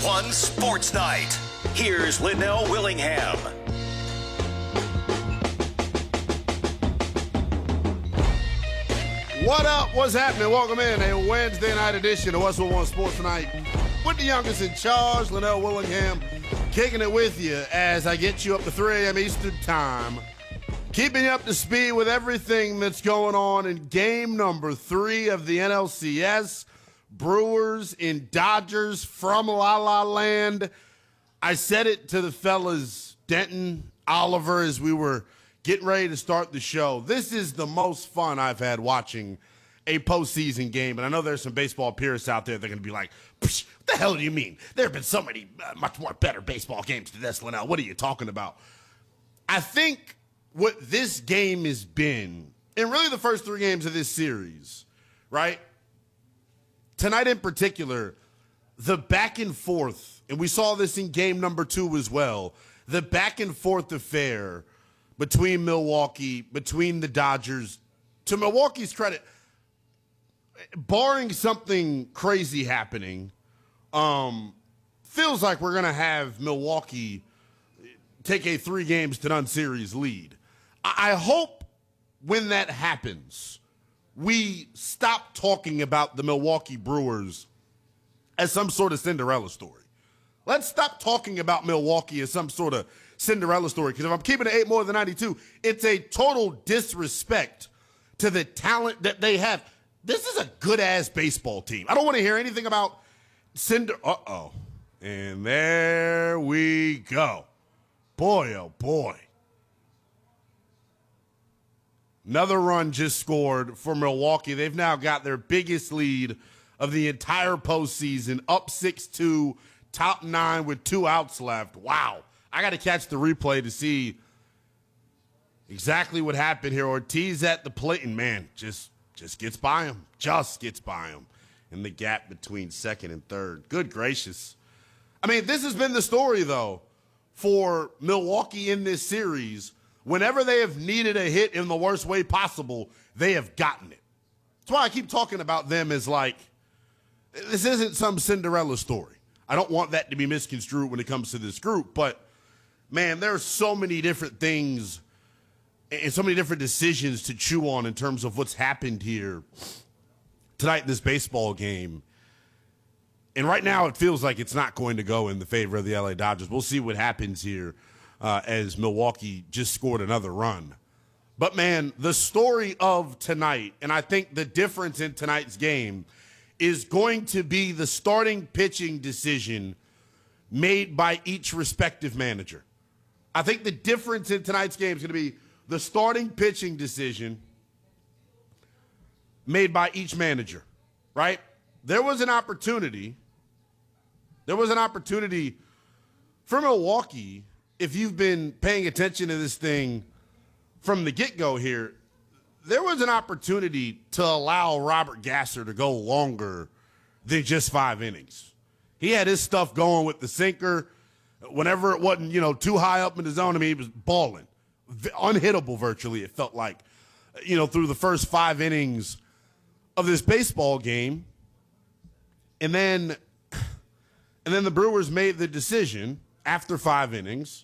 1 Sports Night. Here's Linnell Willingham. What up? What's happening? Welcome in a Wednesday night edition of What's 1 Sports Night with the youngest in charge, Linnell Willingham, kicking it with you as I get you up to 3 a.m. Eastern Time, keeping you up to speed with everything that's going on in game number 3 of the NLCS. Brewers in Dodgers from La La Land. I said it to the fellas, Denton, Oliver, as we were getting ready to start the show. This is the most fun I've had watching a postseason game. And I know there's some baseball purists out there that are going to be like, what the hell do you mean? There have been so many much more better baseball games than this, Linnell. What are you talking about? I think what this game has been, and really the first 3 games of this series, right? Tonight in particular, the back and forth, and we saw this in game number 2 as well, the back and forth affair between Milwaukee, between the Dodgers. To Milwaukee's credit, barring something crazy happening, feels like we're going to have Milwaukee take a 3-0 series lead. I hope when that happens, we stop talking about the Milwaukee Brewers as some sort of Cinderella story. Let's stop talking about Milwaukee as some sort of Cinderella story, because if I'm keeping it 8 more than 92, it's a total disrespect to the talent that they have. This is a good-ass baseball team. I don't want to hear anything about Uh-oh. And there we go. Boy, oh boy. Another run just scored for Milwaukee. They've now got their biggest lead of the entire postseason, up 6-2, top 9 with 2 outs left. Wow. I got to catch the replay to see exactly what happened here. Ortiz at the plate, and man, just gets by him. Just gets by him in the gap between second and third. Good gracious. I mean, this has been the story, though, for Milwaukee in this series. Whenever they have needed a hit in the worst way possible, they have gotten it. That's why I keep talking about them as like, this isn't some Cinderella story. I don't want that to be misconstrued when it comes to this group, but man, there are so many different things and so many different decisions to chew on in terms of what's happened here tonight in this baseball game. And right now it feels like it's not going to go in the favor of the LA Dodgers. We'll see what happens here as Milwaukee just scored another run. But, man, the story of tonight, and I think the difference in tonight's game, is going to be the starting pitching decision made by each respective manager. I think the difference in tonight's game is going to be the starting pitching decision made by each manager, right? There was an opportunity for Milwaukee. If you've been paying attention to this thing from the get-go here, there was an opportunity to allow Robert Gasser to go longer than just 5 innings. He had his stuff going with the sinker. Whenever it wasn't, too high up in the zone, I mean, he was balling. Unhittable virtually, it felt like, through the first 5 innings of this baseball game. And then the Brewers made the decision after 5 innings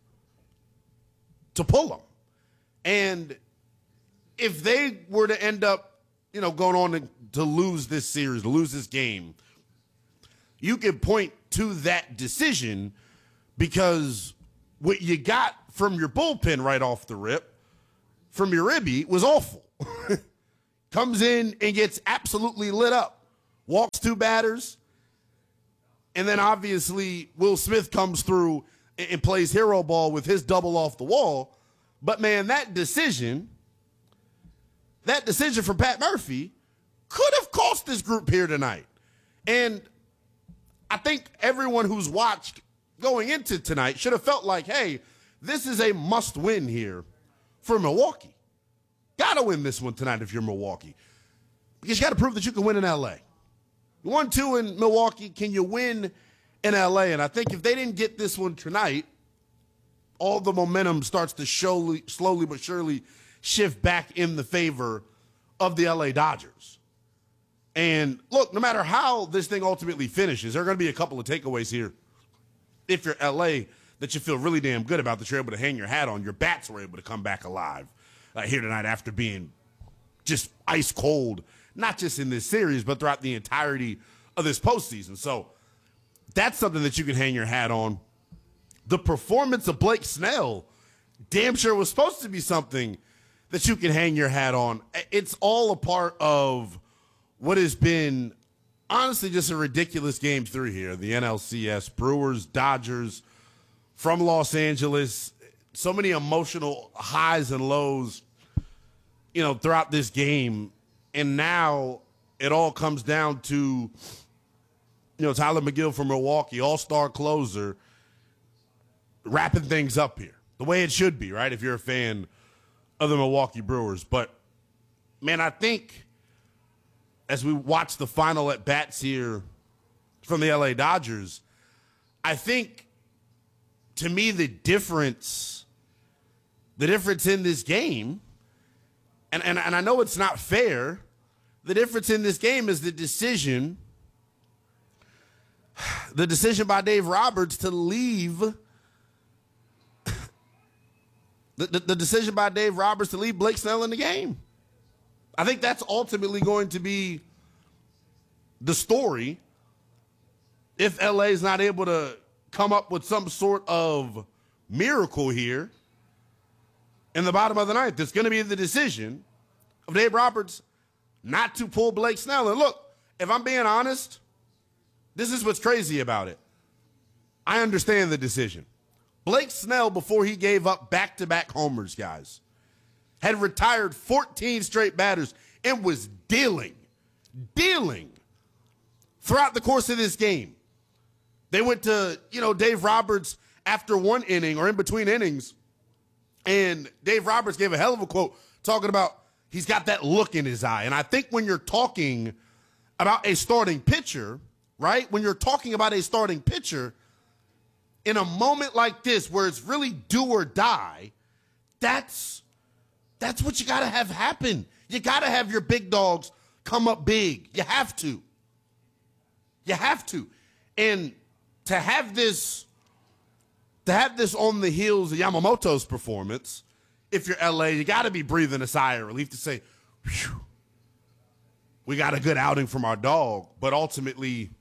to pull him. And if they were to end up, going on to lose this series, to lose this game, you could point to that decision because what you got from your bullpen right off the rip, from Uribe, was awful. Comes in and gets absolutely lit up. Walks 2 batters. And then obviously Will Smith comes through and plays hero ball with his double off the wall. But, man, that decision from Pat Murphy could have cost this group here tonight. And I think everyone who's watched going into tonight should have felt like, hey, this is a must-win here for Milwaukee. Got to win this one tonight if you're Milwaukee. Because you got to prove that you can win in L.A. You won 2 in Milwaukee. Can you win in L.A.? And I think if they didn't get this one tonight, all the momentum starts to slowly but surely shift back in the favor of the LA Dodgers. And look, no matter how this thing ultimately finishes, there are going to be a couple of takeaways here. If you're LA, that you feel really damn good about, that you're able to hang your hat on. Your bats were able to come back alive here tonight after being just ice cold, not just in this series, but throughout the entirety of this postseason. So that's something that you can hang your hat on. The performance of Blake Snell damn sure was supposed to be something that you can hang your hat on. It's all a part of what has been honestly just a ridiculous game through here. The NLCS, Brewers, Dodgers from Los Angeles. So many emotional highs and lows, throughout this game. And now it all comes down to, Tyler McGill from Milwaukee, all-star closer, wrapping things up here the way it should be, right? If you're a fan of the Milwaukee Brewers. But, man, I think as we watch the final at-bats here from the LA Dodgers, I think, to me, the difference in this game, and I know it's not fair, the difference in this game is the decision by Dave Roberts to leave the decision by Dave Roberts to leave Blake Snell in the game. I think that's ultimately going to be the story if LA is not able to come up with some sort of miracle here in the bottom of the ninth. It's going to be the decision of Dave Roberts not to pull Blake Snell. And look, if I'm being honest, this is what's crazy about it. I understand the decision. Blake Snell, before he gave up back-to-back homers, guys, had retired 14 straight batters and was dealing throughout the course of this game. They went to, Dave Roberts after one inning or in between innings, and Dave Roberts gave a hell of a quote talking about he's got that look in his eye. And I think when you're talking about a starting pitcher, right, when you're talking about a starting pitcher, in a moment like this where it's really do or die, that's what you got to have happen. You got to have your big dogs come up big. You have to. And to have this on the heels of Yamamoto's performance, if you're LA, you got to be breathing a sigh of relief to say, whew, we got a good outing from our dog, but ultimately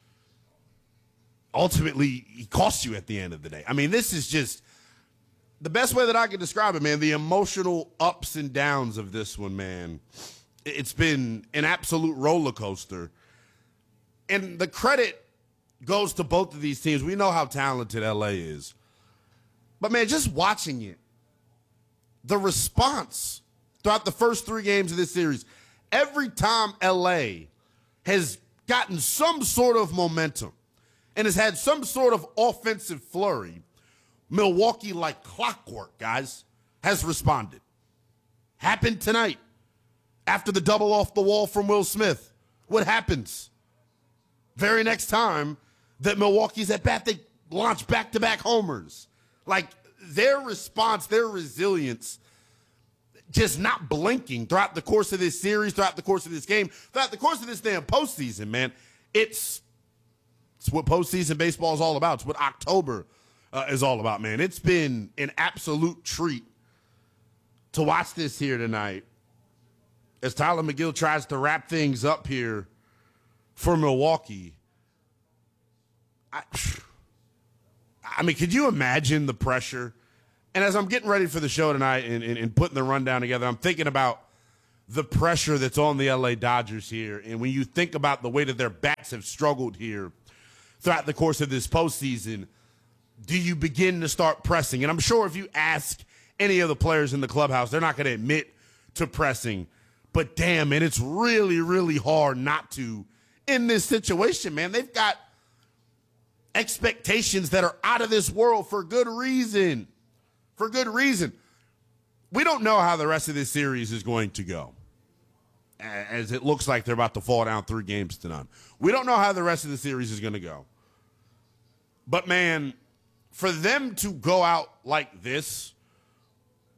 he costs you at the end of the day. I mean, this is just the best way that I can describe it, man. The emotional ups and downs of this one, man. It's been an absolute roller coaster. And the credit goes to both of these teams. We know how talented LA is. But, man, just watching it, the response throughout the first three games of this series, every time LA has gotten some sort of momentum and has had some sort of offensive flurry, Milwaukee, like clockwork, guys, has responded. Happened tonight after the double off the wall from Will Smith. What happens? Very next time that Milwaukee's at bat, they launch back-to-back homers. Like, their response, their resilience, just not blinking throughout the course of this series, throughout the course of this game, throughout the course of this damn postseason, man. It's what postseason baseball is all about. It's what October is all about, man. It's been an absolute treat to watch this here tonight as Tyler McGill tries to wrap things up here for Milwaukee. I mean, could you imagine the pressure? And as I'm getting ready for the show tonight and putting the rundown together, I'm thinking about the pressure that's on the LA Dodgers here. And when you think about the way that their bats have struggled here throughout the course of this postseason, do you begin to start pressing? And I'm sure if you ask any of the players in the clubhouse, they're not going to admit to pressing. But damn, man, it's really, really hard not to in this situation, man. They've got expectations that are out of this world for good reason. For good reason. We don't know how the rest of this series is going to go, as it looks like they're about to fall down 3-0. We don't know how the rest of the series is going to go. But, man, for them to go out like this,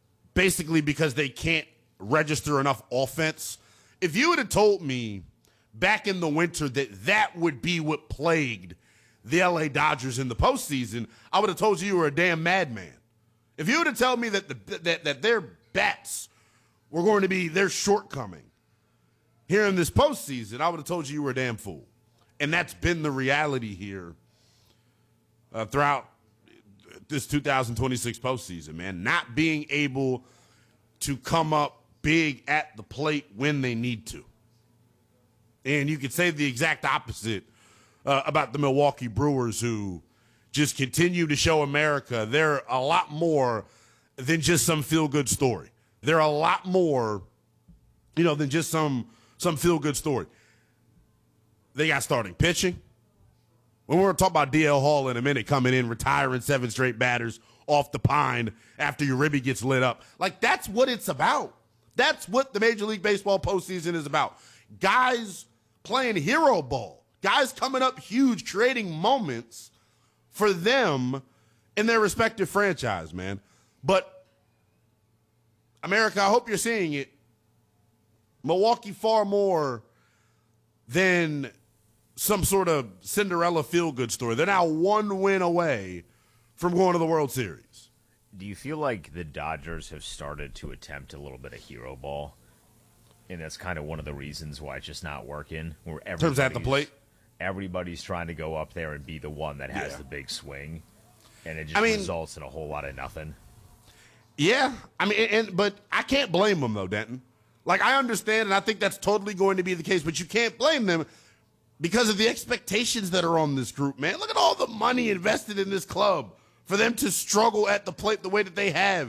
basically because they can't register enough offense, if you would have told me back in the winter that would be what plagued the LA Dodgers in the postseason, I would have told you were a damn madman. If you would have told me that their bats were going to be their shortcoming here in this postseason, I would have told you were a damn fool. And that's been the reality here throughout this 2026 postseason, man. Not being able to come up big at the plate when they need to. And you could say the exact opposite about the Milwaukee Brewers, who just continue to show America they're a lot more than just some feel-good story. They're a lot more, than just some feel-good story. They got starting pitching. We're going to talk about DL Hall in a minute, coming in, retiring 7 straight batters off the pine after your ribby gets lit up. Like, that's what it's about. That's what the Major League Baseball postseason is about. Guys playing hero ball. Guys coming up huge, creating moments for them in their respective franchise, man. But, America, I hope you're seeing it. Milwaukee far more than some sort of Cinderella feel-good story. They're now 1 win away from going to the World Series. Do you feel like the Dodgers have started to attempt a little bit of hero ball? And that's kind of one of the reasons why it's just not working. Where terms at the plate? Everybody's trying to go up there and be the one that has the big swing. And it just results in a whole lot of nothing. Yeah. But I can't blame them, though, Denton. Like, I understand, and I think that's totally going to be the case, but you can't blame them because of the expectations that are on this group, man. Look at all the money invested in this club for them to struggle at the plate the way that they have.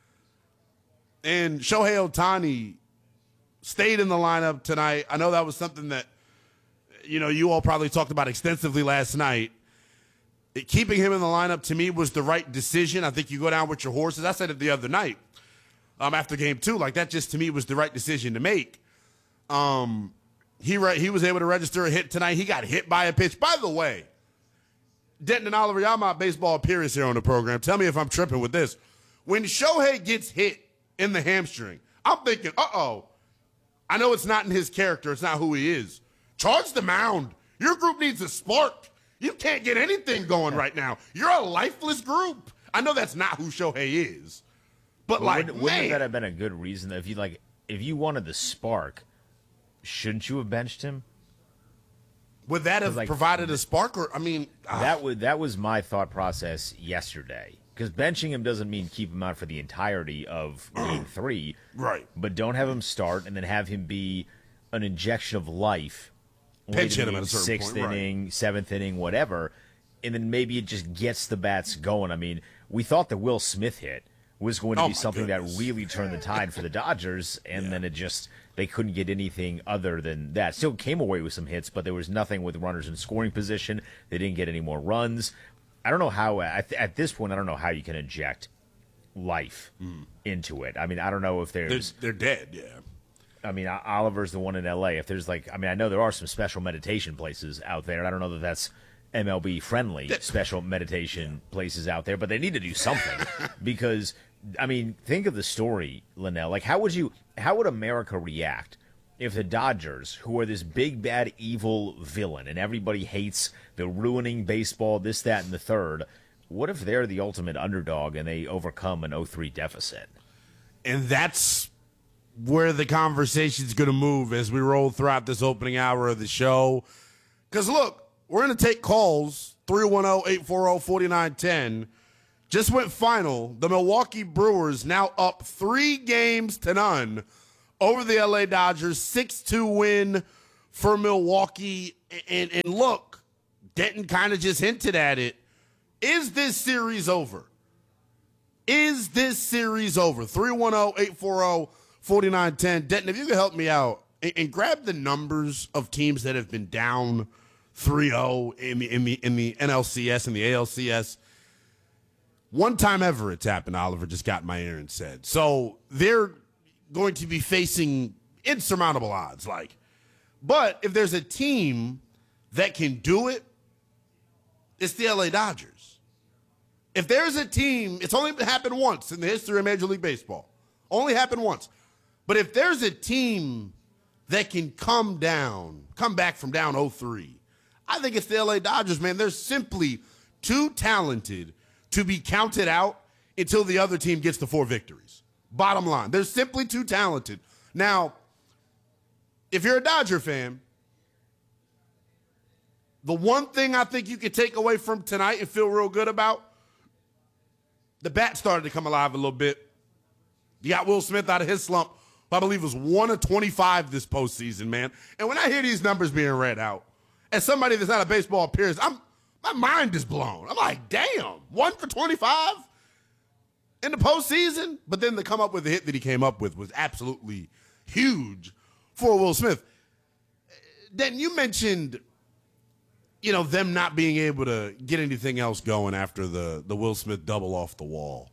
And Shohei Ohtani stayed in the lineup tonight. I know that was something that, you all probably talked about extensively last night. Keeping him in the lineup, to me, was the right decision. I think you go down with your horses. I said it the other night after game 2. Like, that just, to me, was the right decision to make. He was able to register a hit tonight. He got hit by a pitch. By the way, Denton and Oliver, y'all my baseball peers here on the program. Tell me if I'm tripping with this. When Shohei gets hit in the hamstring, I'm thinking, I know it's not in his character. It's not who he is. Charge the mound. Your group needs a spark. You can't get anything going right now. You're a lifeless group. I know that's not who Shohei is. But wouldn't that have been a good reason that if you wanted the spark, shouldn't you have benched him? Would that have provided a spark? Or that was my thought process yesterday. Because benching him doesn't mean keep him out for the entirety of Game 3. Right. But don't have him start and then have him be an injection of life. Pinch hit him at a certain sixth point. inning, right. 7th inning, whatever. And then maybe it just gets the bats going. I mean, we thought the Will Smith hit was going to be something that really turned the tide for the Dodgers. And then they couldn't get anything other than that. Still came away with some hits, but there was nothing with runners in scoring position. They didn't get any more runs. I don't know how, at this point, I don't know how you can inject life into it. I mean, I don't know if they're dead, yeah. I mean, Oliver's the one in L.A. If there's I know there are some special meditation places out there. I don't know that that's MLB-friendly special meditation places out there, but they need to do something because, think of the story, Linnell. Like, how would America react if the Dodgers, who are this big, bad, evil villain, and everybody hates, they're ruining baseball, this, that, and the third, what if they're the ultimate underdog and they overcome an 0-3 deficit? And that's where the conversation's going to move as we roll throughout this opening hour of the show. Because, look, we're going to take calls, 310-840-4910. Just went final. The Milwaukee Brewers now up 3-0 over the LA Dodgers, 6-2 win for Milwaukee. And look, Denton kind of just hinted at it. Is this series over? Is this series over? 310-840-4910. Denton, if you could help me out and grab the numbers of teams that have been down 3-0 in the NLCS and the ALCS. One time ever it's happened, Oliver just got in my ear and said. So they're going to be facing insurmountable odds. But if there's a team that can do it, it's the LA Dodgers. If there's a team, it's only happened once in the history of Major League Baseball. Only happened once. But if there's a team that can come back from down 0-3, I think it's the LA Dodgers, man. They're simply too talented to be counted out until the other team gets to 4 victories. Bottom line, they're simply too talented. Now, if you're a Dodger fan, the one thing I think you could take away from tonight and feel real good about, the bat started to come alive a little bit. You got Will Smith out of his slump, who I believe was 1 of 25 this postseason, man. And when I hear these numbers being read out, as somebody that's not a baseball purist, my mind is blown. I'm like, damn, 1 for 25 in the postseason? But then to come up with the hit that he came up with was absolutely huge for Will Smith. Then you mentioned, them not being able to get anything else going after the Will Smith double off the wall.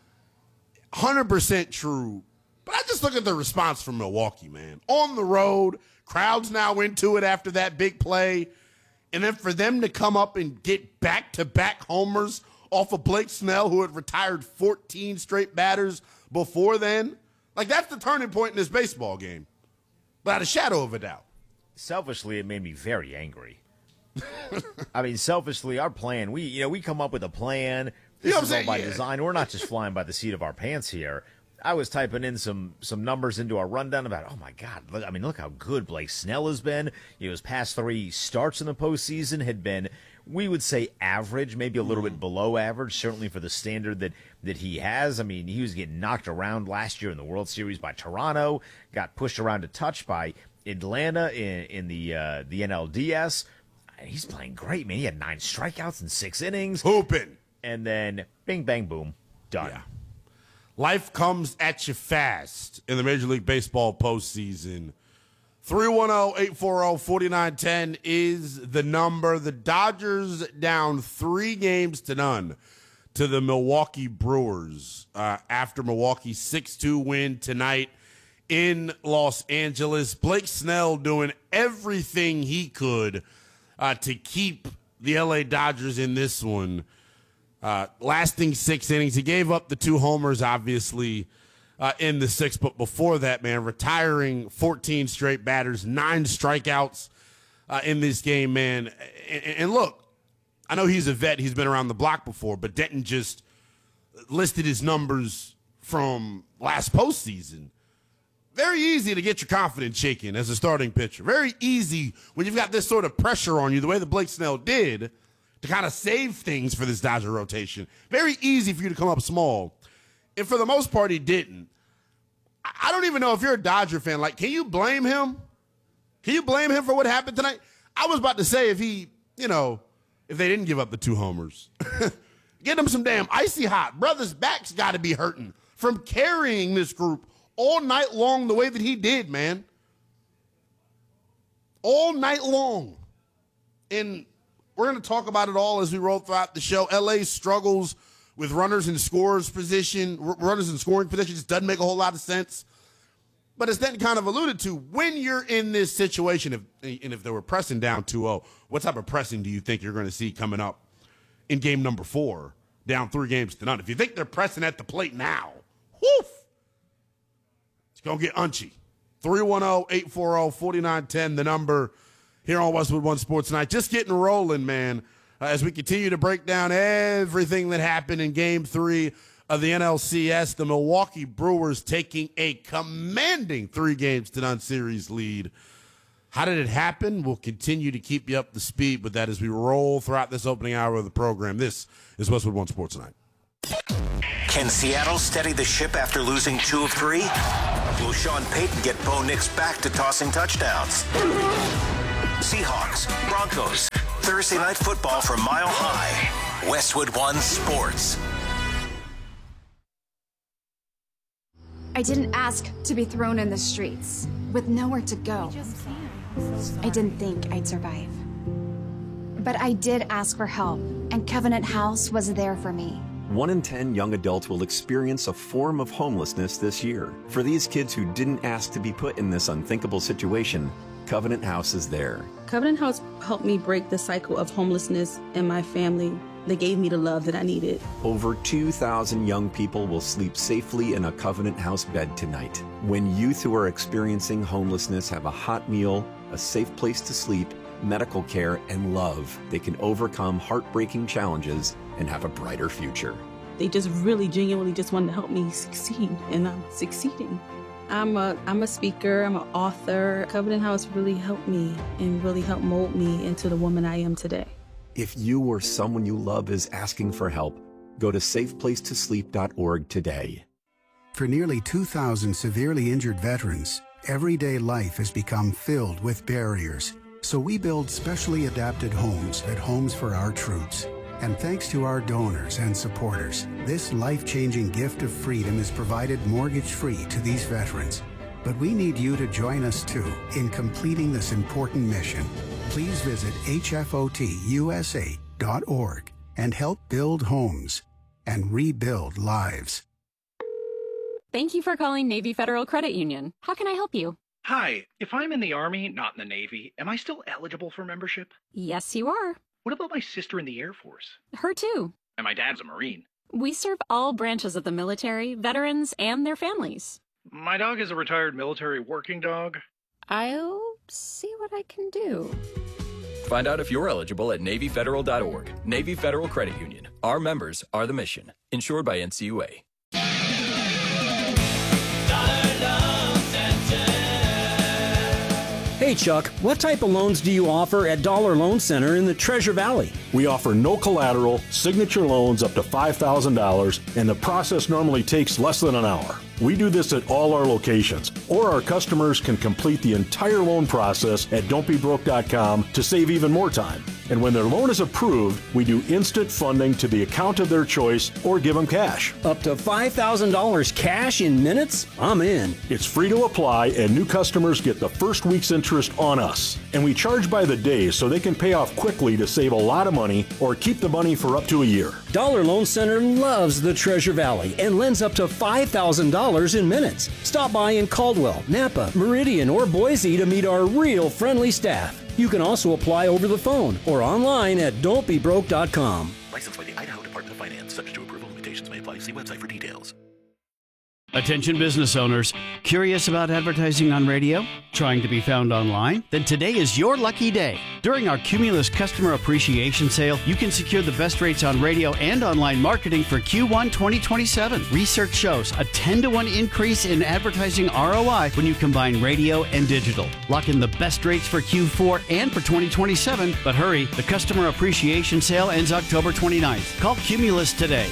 100% true. But I just look at the response from Milwaukee, man. On the road, crowd's now into it after that big play. And then for them to come up and get back-to-back homers off of Blake Snell, who had retired 14 straight batters before then, like that's the turning point in this baseball game. Without a shadow of a doubt. Selfishly, it made me very angry. I mean, selfishly, our plan, we come up with a plan. This is all by design. We're not just flying by the seat of our pants here. I was typing in some numbers into our rundown about, oh my God, look how good Blake Snell has been. His past 3 starts in the postseason had been, we would say, average, maybe a little bit below average, certainly for the standard that he has. I mean, he was getting knocked around last year in the World Series by Toronto, got pushed around a touch by Atlanta in the NLDS. He's playing great, man. He had 9 strikeouts in 6 innings. Hooping. And then bing, bang, boom, done. Yeah. Life comes at you fast in the Major League Baseball postseason. 310-840-4910 is the number. The Dodgers down 3-0 to the Milwaukee Brewers after Milwaukee's 6-2 win tonight in Los Angeles. Blake Snell doing everything he could to keep the LA Dodgers in this one. Lasting 6 innings. He gave up the 2 homers, obviously, in the 6th. But before that, man, retiring 14 straight batters, 9 strikeouts in this game, man. And look, I know he's a vet. He's been around the block before. But Denton just listed his numbers from last postseason. Very easy to get your confidence shaken as a starting pitcher. Very easy when you've got this sort of pressure on you, the way that Blake Snell did, to kind of save things for this Dodger rotation. Very easy for you to come up small. And for the most part, he didn't. I don't even know if you're a Dodger fan. Like, can you blame him? Can you blame him for what happened tonight? I was about to say if he, if they didn't give up the 2 homers. Get him some damn icy hot. Brother's back's got to be hurting from carrying this group all night long the way that he did, man. All night long. And we're going to talk about it all as we roll throughout the show. LA struggles with runners in scoring position just doesn't make a whole lot of sense. But as Denton kind of alluded to, when you're in this situation, if they were pressing down 2-0, what type of pressing do you think you're going to see coming up in game number 4, down 3-0? If you think they're pressing at the plate now, whoof, it's going to get unchy. 310-840-4910, the number here on Westwood One Sports Tonight. Just getting rolling, man, as we continue to break down everything that happened in Game 3 of the NLCS. The Milwaukee Brewers taking a commanding 3-0 series lead. How did it happen? We'll continue to keep you up to speed with that as we roll throughout this opening hour of the program. This is Westwood One Sports Tonight. Can Seattle steady the ship after losing 2 of 3? Will Sean Payton get Bo Nix back to tossing touchdowns? Seahawks, Broncos, Thursday Night Football from Mile High. Westwood One Sports. I didn't ask to be thrown in the streets with nowhere to go. I didn't think I'd survive. But I did ask for help, and Covenant House was there for me. 1 in 10 young adults will experience a form of homelessness this year. For these kids who didn't ask to be put in this unthinkable situation, Covenant House is there. Covenant House helped me break the cycle of homelessness in my family. They gave me the love that I needed. Over 2,000 young people will sleep safely in a Covenant House bed tonight. When youth who are experiencing homelessness have a hot meal, a safe place to sleep, medical care, and love, they can overcome heartbreaking challenges and have a brighter future. They just really genuinely just wanted to help me succeed, and I'm succeeding. I'm a speaker, I'm an author. Covenant House really helped me and really helped mold me into the woman I am today. If you or someone you love is asking for help, go to safeplacetosleep.org today. For nearly 2,000 severely injured veterans, everyday life has become filled with barriers. So we build specially adapted homes at Homes for Our Troops. And thanks to our donors and supporters, this life-changing gift of freedom is provided mortgage-free to these veterans. But we need you to join us too in completing this important mission. Please visit hfotusa.org and help build homes and rebuild lives. Thank you for calling Navy Federal Credit Union. How can I help you? Hi, if I'm in the Army, not in the Navy, am I still eligible for membership? Yes, you are. What about my sister in the Air Force? Her too. And my dad's a Marine. We serve all branches of the military, veterans, and their families. My dog is a retired military working dog. I'll see what I can do. Find out if you're eligible at NavyFederal.org. Navy Federal Credit Union. Our members are the mission. Insured by NCUA. Hey Chuck, what type of loans do you offer at Dollar Loan Center in the Treasure Valley? We offer no collateral, signature loans up to $5,000, and the process normally takes less than an hour. We do this at all our locations, or our customers can complete the entire loan process at don'tbebroke.com to save even more time. And when their loan is approved, we do instant funding to the account of their choice or give them cash. Up to $5,000 cash in minutes? I'm in. It's free to apply, and new customers get the first week's interest on us. And we charge by the day so they can pay off quickly to save a lot of money or keep the money for up to a year. Dollar Loan Center loves the Treasure Valley and lends up to $5,000 in minutes. Stop by in Caldwell, Napa, Meridian, or Boise to meet our real friendly staff. You can also apply over the phone or online at don'tbebroke.com. Licensed by the Idaho Department of Finance. Subject to approval. Limitations may apply. See website for details. Attention business owners, curious about advertising on radio? Trying to be found online? Then today is your lucky day. During our Cumulus Customer Appreciation Sale, you can secure the best rates on radio and online marketing for Q1 2027. Research shows a 10-to-1 increase in advertising ROI when you combine radio and digital. Lock in the best rates for Q4 and for 2027, but hurry, the Customer Appreciation Sale ends October 29th. Call Cumulus today,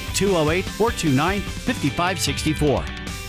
208-429-5564.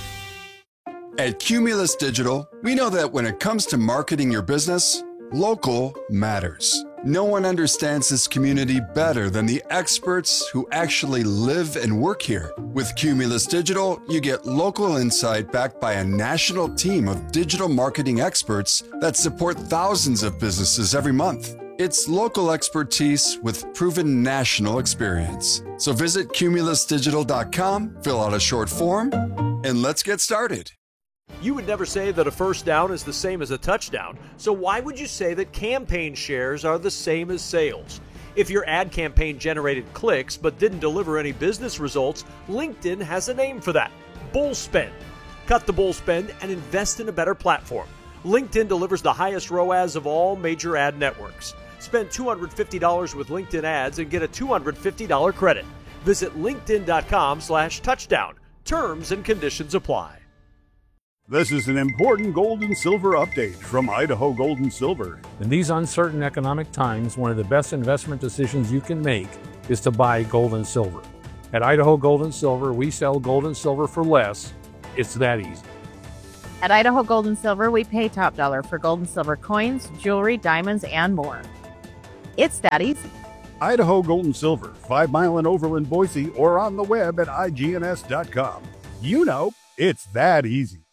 At Cumulus Digital, we know that when it comes to marketing your business, local matters. No one understands this community better than the experts who actually live and work here. With Cumulus Digital, you get local insight backed by a national team of digital marketing experts that support thousands of businesses every month. It's local expertise with proven national experience. So visit cumulusdigital.com, fill out a short form, and let's get started. You would never say that a first down is the same as a touchdown, so why would you say that campaign shares are the same as sales? If your ad campaign generated clicks but didn't deliver any business results, LinkedIn has a name for that: bull spend. Cut the bull spend and invest in a better platform. LinkedIn delivers the highest ROAS of all major ad networks. Spend $250 with LinkedIn ads and get a $250 credit. Visit linkedin.com/touchdown. Terms and conditions apply. This is an important gold and silver update from Idaho Gold and Silver. In these uncertain economic times, one of the best investment decisions you can make is to buy gold and silver. At Idaho Gold and Silver, we sell gold and silver for less. It's that easy. At Idaho Gold and Silver, we pay top dollar for gold and silver coins, jewelry, diamonds, and more. It's that easy. Idaho Gold and Silver, 5 Mile and Overland, Boise, or on the web at igns.com. You know, it's that easy.